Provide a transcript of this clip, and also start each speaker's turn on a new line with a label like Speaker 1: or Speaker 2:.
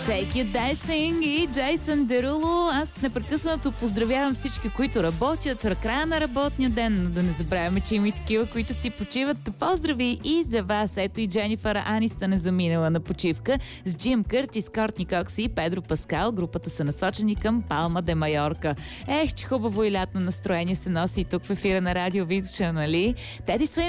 Speaker 1: Take You Dancing и Джейсън Деруло. Аз непрекъснато поздравявам всички, които работят в края на работния ден, но да не забравяме, че има и такива, които си почиват. Поздрави и за вас. Ето и Дженифър Анистън е заминала на почивка с Джим Къртис, Кортни Кокс и Педро Паскал. Групата са насочени към Палма де Майорка. Че хубаво и лятно настроение се носи и тук в ефира на Радио Витоша, нали? Теди